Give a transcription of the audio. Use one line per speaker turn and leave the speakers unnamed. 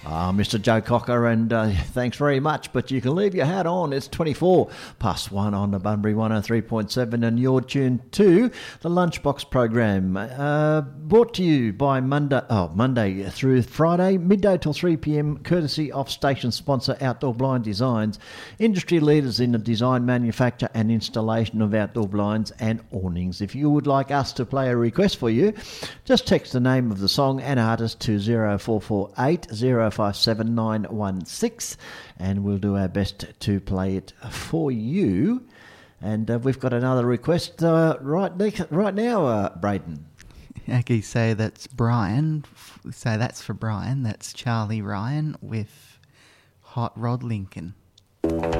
Mr. Joe Cocker, and thanks very much. But you can leave your hat on. It's 24+1 on the Bunbury 103.7, and you're tuned to the Lunchbox program, brought to you by Monday through Friday, midday till 3 p.m, courtesy of station sponsor Outdoor Blind Designs, industry leaders in the design, manufacture and installation of outdoor blinds and awnings. If you would like us to play a request for you, just text the name of the song and artist to 0448 057 916, and we'll do our best to play it for you. And we've got another request right now, Braden.
Okay, so that's Brian. So that's for Brian. That's Charlie Ryan with Hot Rod Lincoln.